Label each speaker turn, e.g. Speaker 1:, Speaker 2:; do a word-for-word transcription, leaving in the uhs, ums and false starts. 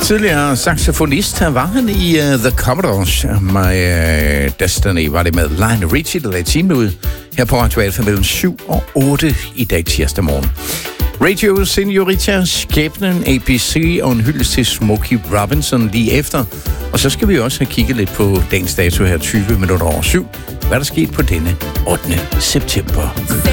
Speaker 1: Tidligere saxofonist, var han i uh, The Commodores. My uh, Destiny var det med Lionel Richie, der lagde timen ud her på Radio Alfa mellem syv og otte i dag tirsdag morgen. Radio Senorita, Skæbnen, A B C og en hyldest til Smokey Robinson lige efter. Og så skal vi også have kigget lidt på dagens dato her tyve minutter over syv. Hvad der skete på denne ottende september.